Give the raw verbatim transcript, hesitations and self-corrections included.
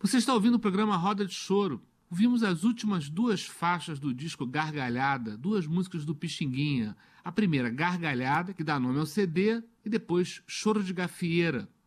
Você está ouvindo o programa Roda de Choro. Ouvimos as últimas duas faixas do disco Gargalhada, duas músicas do Pixinguinha. A primeira, Gargalhada, que dá nome ao C D, e depois Choro de Gafieira,